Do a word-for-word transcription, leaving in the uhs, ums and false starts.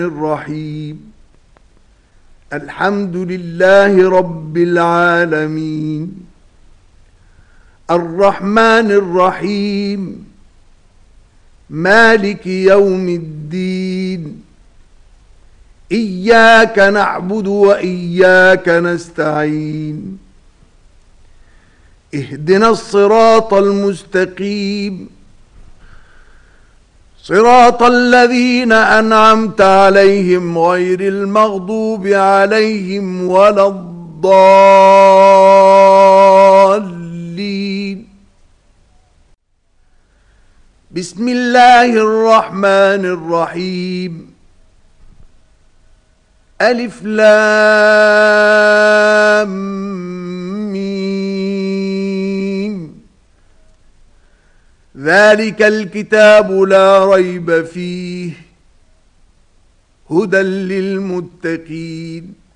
الرحيم الحمد لله رب العالمين الرحمن الرحيم مالك يوم الدين إياك نعبد وإياك نستعين اهدنا الصراط المستقيم صراط الذين أنعمت عليهم غير المغضوب عليهم ولا الضالين بسم الله الرحمن الرحيم ألف لام ميم ذلك الكتاب لا ريب فيه هدى للمتقين